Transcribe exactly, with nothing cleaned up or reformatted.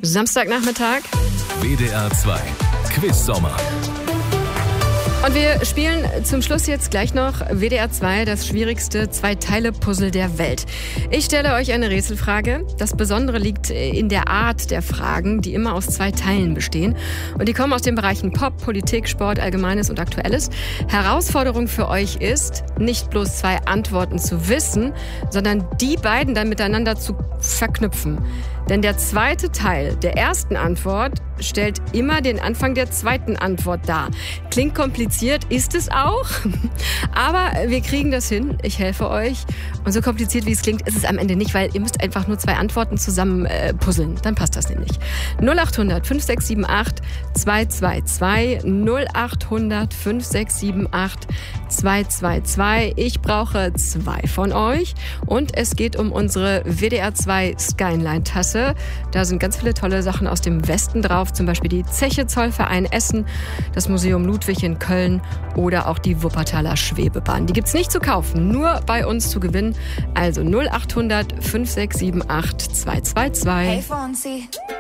Samstagnachmittag. W D R zwei Quiz Sommer. Und wir spielen zum Schluss jetzt gleich noch W D R zwei, das schwierigste Zwei-Teile-Puzzle der Welt. Ich stelle euch eine Rätselfrage. Das Besondere liegt in der Art der Fragen, die immer aus zwei Teilen bestehen. Und die kommen aus den Bereichen Pop, Politik, Sport, Allgemeines und Aktuelles. Herausforderung für euch ist, nicht bloß zwei Antworten zu wissen, sondern die beiden dann miteinander zu verknüpfen. Denn der zweite Teil der ersten Antwort stellt immer den Anfang der zweiten Antwort dar. Klingt kompliziert, ist es auch. Aber wir kriegen das hin. Ich helfe euch. Und so kompliziert, wie es klingt, ist es am Ende nicht, weil ihr müsst einfach nur zwei Antworten zusammen äh, puzzeln. Dann passt das nämlich. null acht hundert fünf sechs sieben acht zwei zwei zwei null acht hundert fünf sechs sieben acht zwei zwei zwei. Ich brauche zwei von euch. Und es geht um unsere W D R zwei Skyline-Tasse. Da sind ganz viele tolle Sachen aus dem Westen drauf. Zum Beispiel die Zeche Zollverein Essen, das Museum Ludwig in Köln oder auch die Wuppertaler Schwebebahn. Die gibt's nicht zu kaufen, nur bei uns zu gewinnen. Also null acht hundert fünf sechs sieben acht zwei zwei zwei. Hey Fonsi.